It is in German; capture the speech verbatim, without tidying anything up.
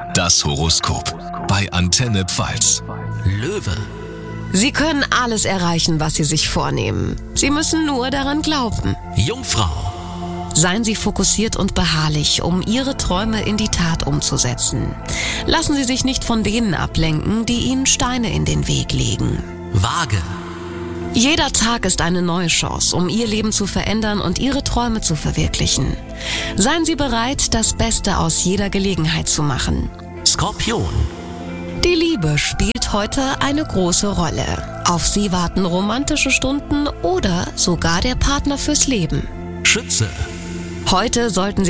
Das Horoskop bei Antenne Pfalz. Löwe. Sie können alles erreichen, was Sie sich vornehmen. Sie müssen nur daran glauben. Jungfrau. Seien Sie fokussiert und beharrlich, um Ihre Träume in die Tat umzusetzen. Lassen Sie sich nicht von denen ablenken, die Ihnen Steine in den Weg legen. Waage. Jeder Tag ist eine neue Chance, um Ihr Leben zu verändern und Ihre Träume zu verwirklichen. Seien Sie bereit, das Beste aus jeder Gelegenheit zu machen. Skorpion. Die Liebe spielt heute eine große Rolle. Auf Sie warten romantische Stunden oder sogar der Partner fürs Leben. Schütze. Heute sollten Sie